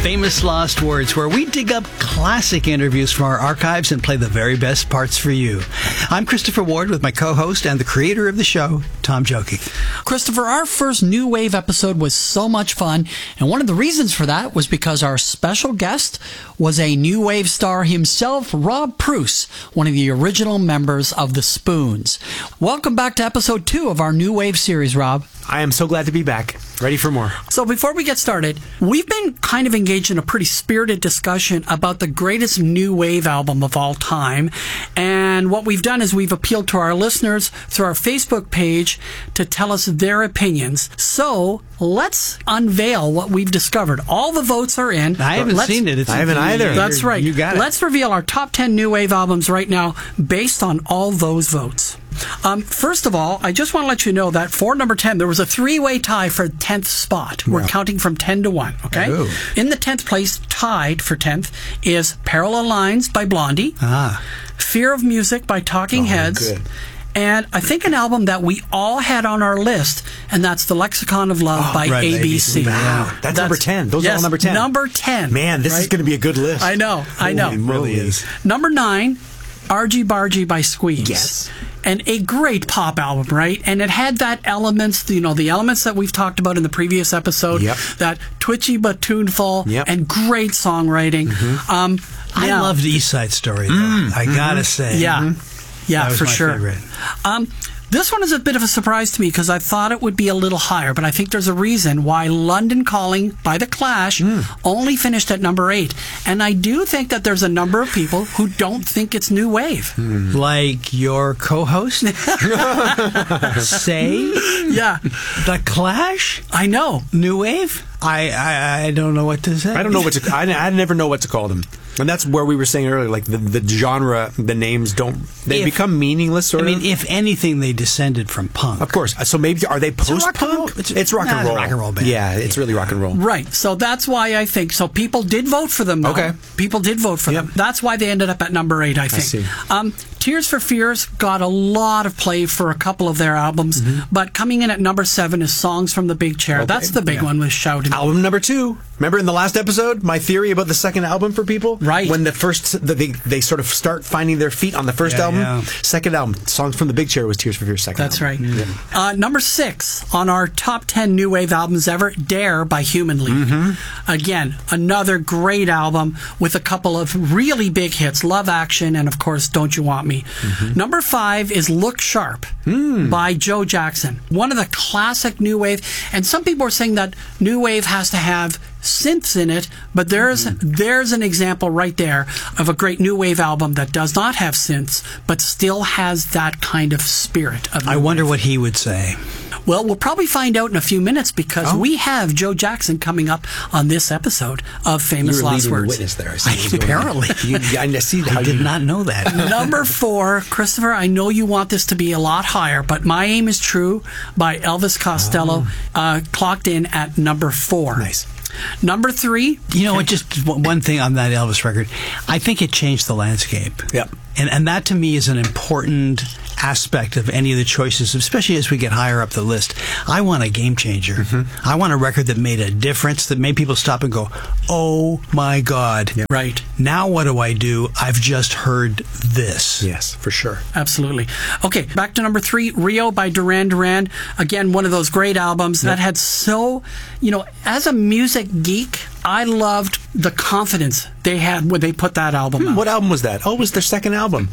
Famous Lost Words, where we dig up classic interviews from our archives and play the very best parts for you. I'm Christopher Ward with my co-host and the creator of the show, Tom Joki. Christopher, our first New Wave episode was so much fun, and one of the reasons for that was because our special guest was a New Wave star himself, Rob Pruce, one of the original members of the Spoons. Welcome back to episode 2 of our New Wave series, Rob. I am so glad to be back. Ready for more. So before we get started, we've been kind of engaged in a pretty spirited discussion about the greatest New Wave album of all time. And what we've done is we've appealed to our listeners through our Facebook page to tell us their opinions. So let's unveil what we've discovered. All the votes are in. I haven't seen it. I haven't either. That's right. You got it. Let's reveal our top 10 New Wave albums right now based on all those votes. First of all, I just want to let you know that for number 10, there was a three-way tie for 10th spot. We're counting from 10 to 1, okay? Ooh. In the 10th place, tied for 10th, is Parallel Lines by Blondie, Fear of Music by Talking Heads, good. and I think an album that we all had on our list, and that's The Lexicon of Love by right, ABC. Wow. That's number 10. Those are all number 10. Number 10. Man, this is going to be a good list. I know. Holy moly. is. Number 9, Argy Bargy by Squeeze. Yes. And a great pop album, right? And it had that elements, the elements that we've talked about in the previous episode. Yep. That twitchy but tuneful and great songwriting. I loved East Side Story, though. I gotta say. Yeah, That was for my sure. favorite. This one is a bit of a surprise to me because I thought it would be a little higher, but I think there's a reason why London Calling by The Clash only finished at number 8. And I do think that there's a number of people who don't think it's New Wave. Like your co-host? Say? Yeah, The Clash? I know. New Wave? I don't know what to say. I don't know what to... I never know what to call them. And that's where we were saying earlier, like the genre, the names don't... They become meaningless, sort of. I mean, if anything, they descended from punk. Of course. So maybe, are they rock and roll. post-punk? It's rock and It's roll. a rock and roll band. Yeah, it's really rock and roll. Right. So that's why I think. So people did vote for them, though. Okay. People did vote for them. That's why they ended up at number 8, I think. see. Tears for Fears got a lot of play for a couple of their albums, but coming in at number 7 is Songs from the Big Chair. Okay. That's the big one with Shouting. Album number 2. Remember in the last episode, my theory about the second album for people? Right. When the first, they sort of start finding their feet on the first album. Yeah. Second album, Songs from the Big Chair was Tears for Fears' second That's album. right. Number 6 on our top 10 New Wave albums ever, Dare by Human League. Again, another great album with a couple of really big hits, Love Action and, of course, Don't You Want Me. Number 5 is Look Sharp by Joe Jackson. One of the classic New Wave. And some people are saying that New Wave has to have synths in it, but there's an example right there of a great New Wave album that does not have synths, but still has that kind of spirit of New I wonder Wave. what he would say. Well, we'll probably find out in a few minutes because we have Joe Jackson coming up on this episode of Famous You were Lost leading the Words. witness there. I see what's going on. Apparently. I see how I did not know that. Number 4, Christopher, I know you want this to be a lot higher, but My Aim is True by Elvis Costello clocked in at number 4. Nice. Number 3. You know what? Just one thing on that Elvis record. I think it changed the landscape. Yep. And that to me is an important aspect of any of the choices, especially as we get higher up the list. I want a game changer. I want a record that made a difference, that made people stop and go, oh my God. Yep. Right. Now what do? I've just heard this. Yes, for sure. Absolutely. Okay, back to number 3, Rio by Duran Duran. Again, one of those great albums that had so, as a music geek, I loved the confidence they had when they put that album out. What album was that? Oh, it was their second album.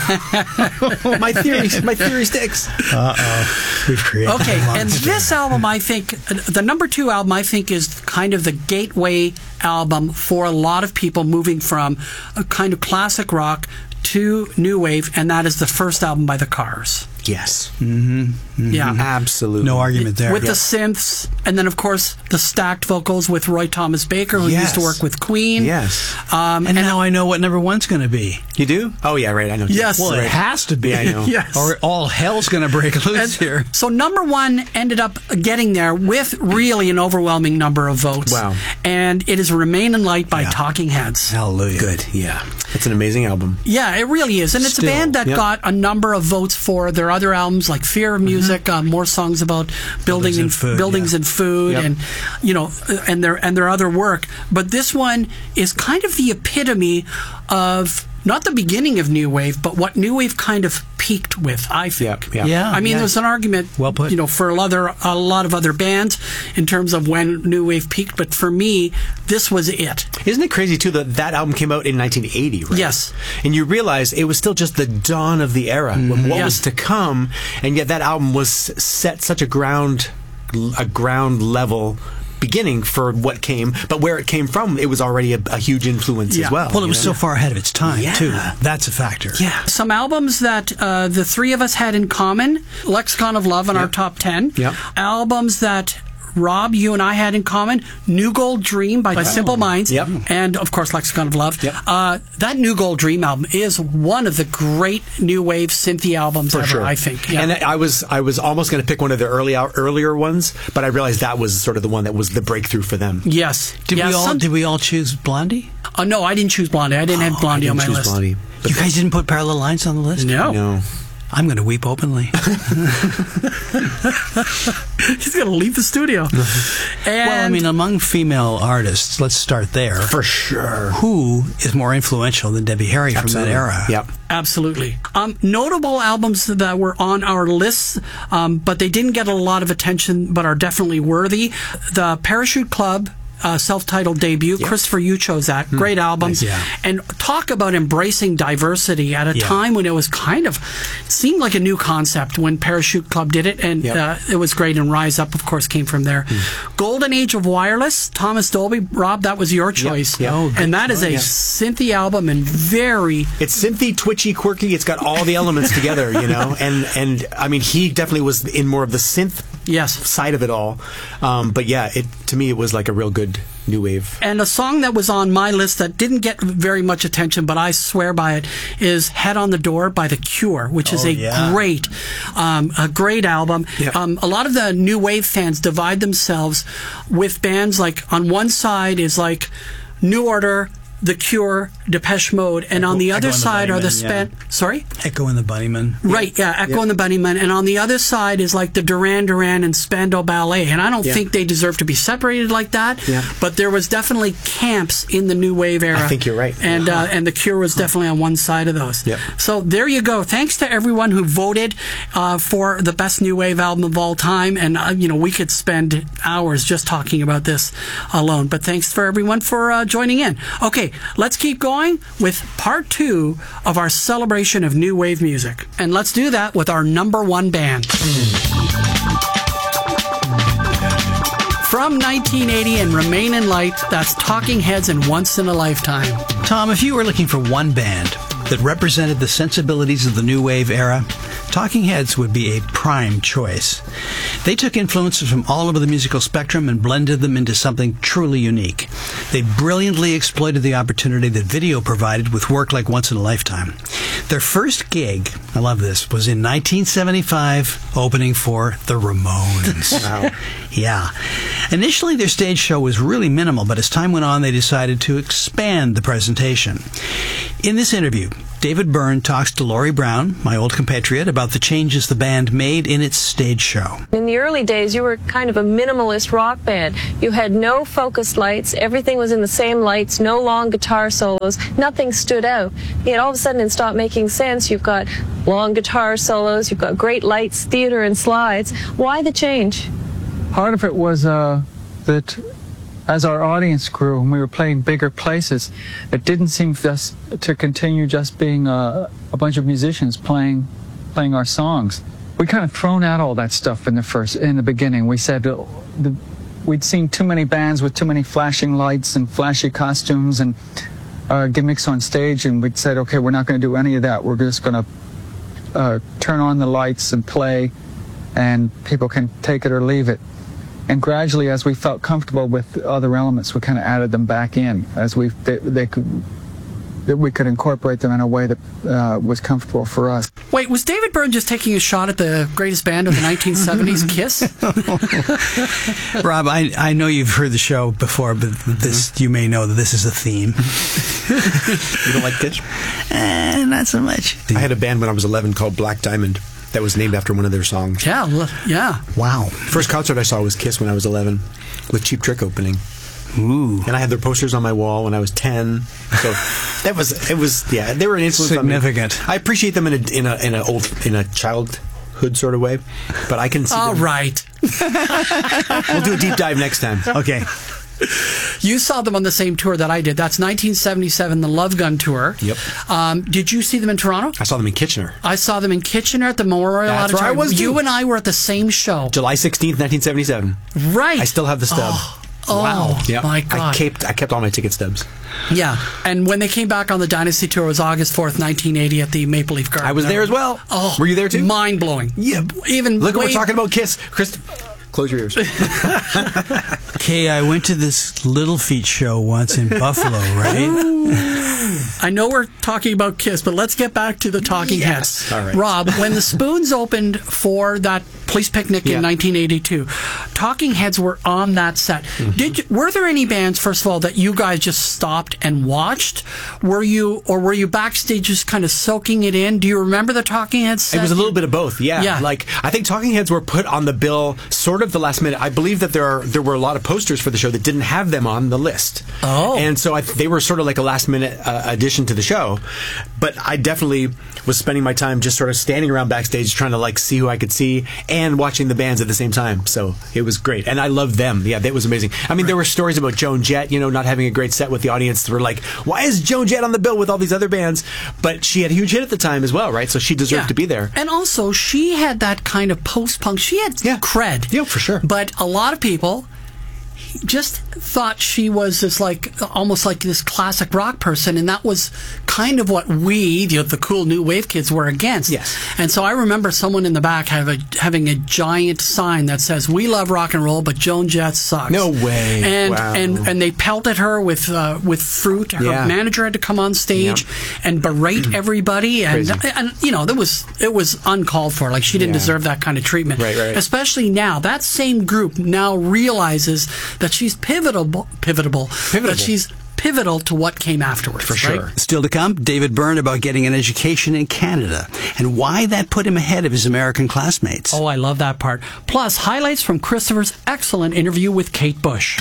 My theory sticks. We've created Okay, a and monster. this album, I think, the number 2 album, I think, is kind of the gateway album for a lot of people moving from a kind of classic rock to New Wave, and that is the first album by The Cars. Yes. Yeah. Absolutely. No argument there. With the synths, and then, of course, the stacked vocals with Roy Thomas Baker, who used to work with Queen. Yes. and now I know what number 1's going to be. You do? Oh, yeah, right. I know. Yes. Well, Right. it has to be. Yeah, I know. Yes. Or all hell's going to break loose here. So number 1 ended up getting there with really an overwhelming number of votes. Wow. And it is Remain in Light by Talking Heads. Hallelujah. Good, yeah. It's an amazing album. Yeah, it really is. And it's Still. a band that got a number of votes for their other albums like Fear of Music, more songs about buildings and food, Yep. and you know, and their other work. But this one is kind of the epitome of not the beginning of new wave, but what new wave kind of peaked with, I think. Yeah. I mean, there's an argument, Well put. you know, for a lot of other bands in terms of when new wave peaked, but for me, this was it. Isn't it crazy, too, that album came out in 1980, right? Yes. And you realize it was still just the dawn of the era, what Yes. was to come, and yet that album was set such a ground level beginning for what came, but where it came from, it was already a huge influence as well. Well, it was so far ahead of its time, Yeah. too. That's a factor. Yeah. Some albums that the three of us had in common: Lexicon of Love in our top 10. Yep. Albums that Rob, you and I had in common: New Gold Dream by Simple Minds, Yep. and of course Lexicon of Love. Yep. That New Gold Dream album is one of the great new wave synthy albums ever, sure. I think. Yeah. And I was almost going to pick one of their earlier ones, but I realized that was sort of the one that was the breakthrough for them. Yes. Did we all choose Blondie? No, I didn't choose Blondie. I didn't have Blondie on my Choose list. Blondie, but You guys didn't put Parallel Lines on the list? No. I'm going to weep openly. He's going to leave the studio. And Well, I mean, among female artists, let's start there. For sure. Who is more influential than Debbie Harry from that era? Yep. absolutely. Notable albums that were on our list, but they didn't get a lot of attention, but are definitely worthy. The Parachute Club self-titled debut. Yep. Christopher, you chose that. Great album. Nice, yeah. And talk about embracing diversity at a time when it was kind of, seemed like a new concept when Parachute Club did it, and it was great. And Rise Up, of course, came from there. Golden Age of Wireless, Thomas Dolby. Rob, that was your choice. Yep. Oh, and that is a synthy album and very... It's synthy, twitchy, quirky. It's got all the elements together, you know? And I mean, he definitely was in more of the synth side of it all. But yeah, to me, it was like a real good new wave. And a song that was on my list that didn't get very much attention, but I swear by it, is Head on the Door by The Cure, which is a great album. Yep. A lot of the new wave fans divide themselves with bands like, on one side is like New Order, The Cure, Depeche Mode, and on the other side are the Sorry? Echo and the Bunnymen. Right, Echo and the Bunnymen. And on the other side is like the Duran Duran and Spandau Ballet. And I don't think they deserve to be separated like that. Yeah. But there was definitely camps in the new wave era. I think you're right. And and The Cure was definitely on one side of those. Yep. So there you go. Thanks to everyone who voted for the best new wave album of all time. And, we could spend hours just talking about this alone. But thanks for everyone for joining in. Okay, let's keep going with part 2 of our celebration of new wave music. And let's do that with our number 1 band. From 1980 and Remain in Light, that's Talking Heads and Once in a Lifetime. Tom, if you were looking for one band that represented the sensibilities of the new wave era, Talking Heads would be a prime choice. They took influences from all over the musical spectrum and blended them into something truly unique. They brilliantly exploited the opportunity that video provided with work like Once in a Lifetime. Their first gig, I love this, was in 1975, opening for the Ramones. Wow. Yeah. Initially, their stage show was really minimal, but as time went on, they decided to expand the presentation. In this interview, David Byrne talks to Laurie Brown, my old compatriot, about the changes the band made in its stage show. In the early days, you were kind of a minimalist rock band. You had no focused lights. Everything was in the same lights, no long guitar solos. Nothing stood out. Yet all of a sudden it stopped making sense. You've got long guitar solos. You've got great lights, theater, and slides. Why the change? Part of it was that as our audience grew and we were playing bigger places, it didn't seem just to continue just being a bunch of musicians playing our songs. We kind of thrown out all that stuff in the beginning. We said we'd seen too many bands with too many flashing lights and flashy costumes and gimmicks on stage, and we'd said, okay, we're not going to do any of that. We're just going to turn on the lights and play, and people can take it or leave it. And gradually, as we felt comfortable with other elements, we kind of added them back in as we could incorporate them in a way that was comfortable for us. Wait, was David Byrne just taking a shot at the greatest band of the 1970s, Kiss? Rob, I know you've heard the show before, but you may know that this is a theme. You don't like Kiss? Not so much. I had a band when I was 11 called Black Diamond. that was named after one of their songs. Yeah. Wow. First concert I saw was Kiss when I was 11, with Cheap Trick opening. Ooh. And I had their posters on my wall when I was 10. So they were an influence significant. on me. I appreciate them in a childhood sort of way, but I can see All them. right. We'll do a deep dive next time. Okay. You saw them on the same tour that I did. That's 1977, the Love Gun Tour. Yep. Did you see them in Toronto? I saw them in Kitchener. I saw them in Kitchener at the Memorial That's where I Auditorium. was, too. You and I were at the same show. July 16th, 1977. Right. I still have the stub. Wow. Yep. My God. I kept all my ticket stubs. Yeah. And when they came back on the Dynasty Tour, it was August 4th, 1980 at the Maple Leaf Garden. I was there as well. Oh. Were you there too? Mind-blowing. Yeah. Even Look, we're talking about Kiss. Chris, close your ears. Okay, I went to this Little Feat show once in Buffalo, right? I know we're talking about Kiss, but let's get back to the Talking Heads. All right. Rob, when the Spoons opened for that Police Picnic in 1982, Talking Heads were on that set. Were there any bands, first of all, that you guys just stopped and watched? Were you backstage just kind of soaking it in? Do you remember the Talking Heads set? It was a little bit of both, yeah. Like, I think Talking Heads were put on the bill sort of the last minute. I believe that there were a lot of posters for the show that didn't have them on the list. Oh. And so they were sort of like a last minute addition to the show. But I definitely was spending my time just sort of standing around backstage trying to like see who I could see and watching the bands at the same time. So it was great. And I loved them. Yeah, that was amazing. I mean, there were stories about Joan Jett, not having a great set with the audience. They were like, why is Joan Jett on the bill with all these other bands? But she had a huge hit at the time as well, right? So she deserved to be there. And also, she had that kind of post-punk. She had cred. Yeah, for sure. But a lot of people just thought she was this almost like this classic rock person, and that was kind of what we, the cool new wave kids, were against. Yes. And so I remember someone in the back having a giant sign that says, "We love rock and roll, but Joan Jett sucks." No way. And wow. and they pelted her with fruit. Her manager had to come on stage and berate everybody, and it was uncalled for. Like, she didn't deserve that kind of treatment. Right. Especially now, that same group now realizes that she's pivotal. That she's pivotal to what came afterwards. For sure. Right? Still to come, David Byrne about getting an education in Canada and why that put him ahead of his American classmates. Oh, I love that part. Plus, highlights from Christopher's excellent interview with Kate Bush.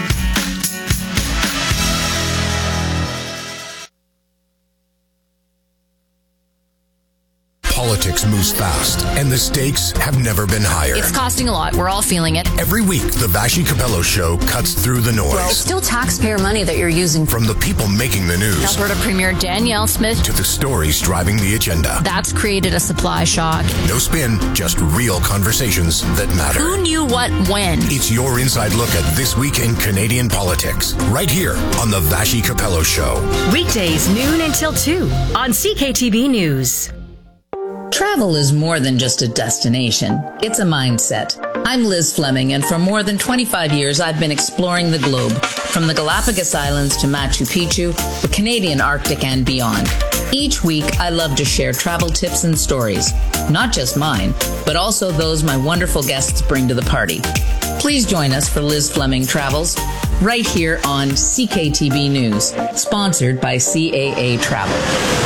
Politics moves fast, and the stakes have never been higher. It's costing a lot. We're all feeling it. Every week, the Vassy Capello Show cuts through the noise. It's still taxpayer money that you're using. From the people making the news, Alberta Premier Danielle Smith, to the stories driving the agenda. That's created a supply shock. No spin, just real conversations that matter. Who knew what when? It's your inside look at this week in Canadian politics, right here on the Vassy Capello Show. Weekdays, noon until 2 on CKTB News. Travel is more than just a destination. It's a mindset. I'm Liz Fleming, and for more than 25 years, I've been exploring the globe, from the Galapagos Islands to Machu Picchu, the Canadian Arctic, and beyond. Each week, I love to share travel tips and stories, not just mine, but also those my wonderful guests bring to the party. Please join us for Liz Fleming Travels, right here on CKTB News, sponsored by CAA Travel.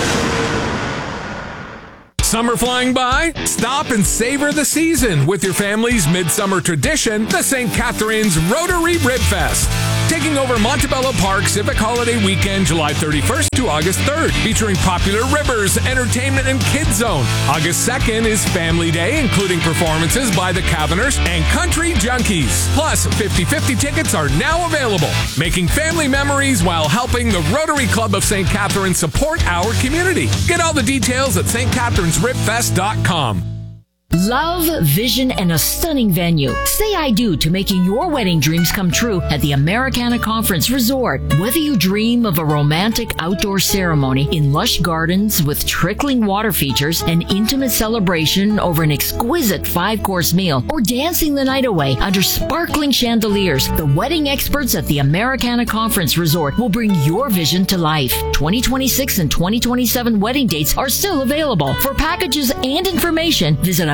Summer flying by? Stop and savor the season with your family's midsummer tradition, the St. Catharines Rotary Rib Fest. Taking over Montebello Park Civic Holiday Weekend, July 31st to August 3rd, featuring popular ribbers, entertainment, and kids zone. August 2nd is Family Day, including performances by the Caverners and Country Junkies. Plus, 50/50 tickets are now available, making family memories while helping the Rotary Club of St. Catharines support our community. Get all the details at stcatharinesribfest.com. Love, vision, and a stunning venue. Say I do to making your wedding dreams come true at the Americana Conference Resort. Whether you dream of a romantic outdoor ceremony in lush gardens with trickling water features, an intimate celebration over an exquisite 5-course meal, or dancing the night away under sparkling chandeliers, the wedding experts at the Americana Conference Resort will bring your vision to life. 2026 and 2027 wedding dates are still available. For packages and information, visit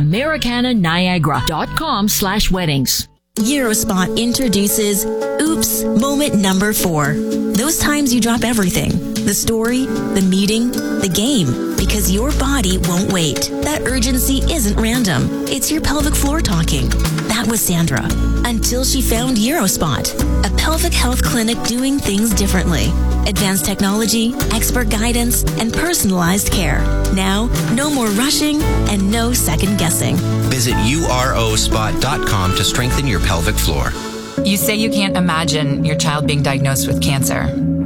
americananiagara.com/weddings. Eurospot introduces Oops Moment Number 4. Those times you drop everything. The story, the meeting, the game. because your body won't wait. That urgency isn't random. It's your pelvic floor talking. That was Sandra. Until she found Eurospot, a pelvic health clinic doing things differently. Advanced technology, expert guidance, and personalized care. Now, no more rushing and no second guessing. Visit urospot.com to strengthen your pelvic floor. You say you can't imagine your child being diagnosed with cancer,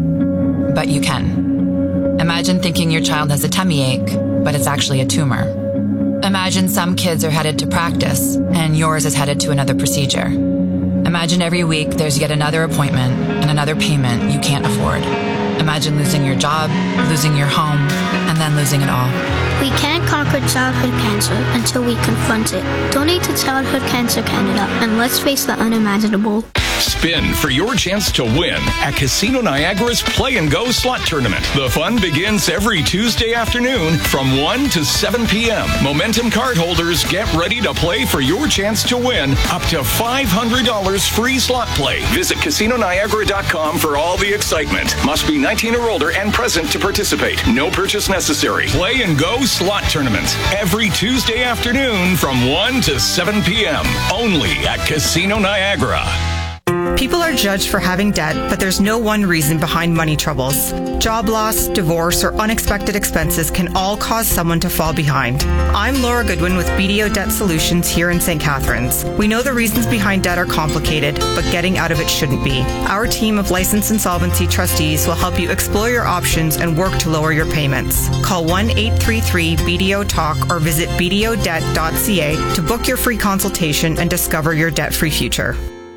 but you can. Imagine thinking your child has a tummy ache, but it's actually a tumor. Imagine some kids are headed to practice and yours is headed to another procedure. Imagine every week there's yet another appointment and another payment you can't afford. Imagine losing your job, losing your home, and then losing it all. We can't conquer childhood cancer until we confront it. Donate to Childhood Cancer Canada and let's face the unimaginable. Spin for your chance to win at Casino Niagara's Play and Go Slot Tournament. The fun begins every Tuesday afternoon from 1 to 7 p.m. Momentum card holders get ready to play for your chance to win up to $500 free slot play. Visit CasinoNiagara.com for all the excitement. Must be 19 or older and present to participate. No purchase necessary. Play and Go Slot Tournament every Tuesday afternoon from 1 to 7 p.m. Only at Casino Niagara. People are judged for having debt, but there's no one reason behind money troubles. Job loss, divorce, or unexpected expenses can all cause someone to fall behind. I'm Laura Goodwin with BDO Debt Solutions here in St. Catharines. We know the reasons behind debt are complicated, but getting out of it shouldn't be. Our team of licensed insolvency trustees will help you explore your options and work to lower your payments. Call 1-833-BDO-TALK or visit bdodebt.ca to book your free consultation and discover your debt-free future.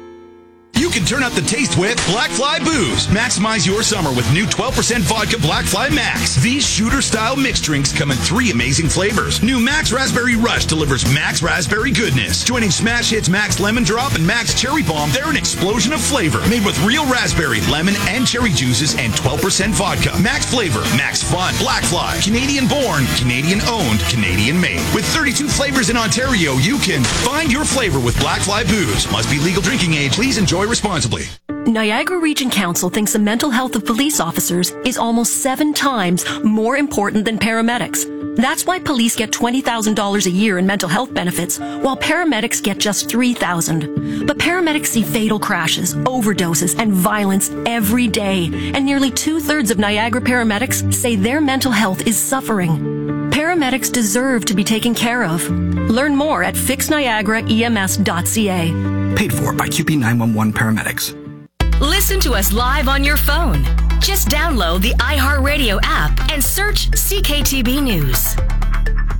You can turn up the taste with Black Fly Booze. Maximize your summer with new 12% vodka Black Fly Max. These shooter-style mixed drinks come in 3 amazing flavors. New Max Raspberry Rush delivers Max Raspberry goodness. Joining Smash Hits Max Lemon Drop and Max Cherry Bomb, they're an explosion of flavor. Made with real raspberry, lemon, and cherry juices and 12% vodka. Max flavor, Max fun. Black Fly. Canadian born, Canadian owned, Canadian made. With 32 flavors in Ontario, you can find your flavor with Black Fly Booze. Must be legal drinking age. Please enjoy responsibly. Niagara Region Council thinks the mental health of police officers is almost 7 times more important than paramedics. That's why police get $20,000 a year in mental health benefits, while paramedics get just $3,000. But paramedics see fatal crashes, overdoses, and violence every day, and nearly 2/3 of Niagara paramedics say their mental health is suffering. Paramedics deserve to be taken care of. Learn more at fixniagaraems.ca. Paid for by QP 911 Paramedics. Listen to us live on your phone. Just download the iHeartRadio app and search CKTB News.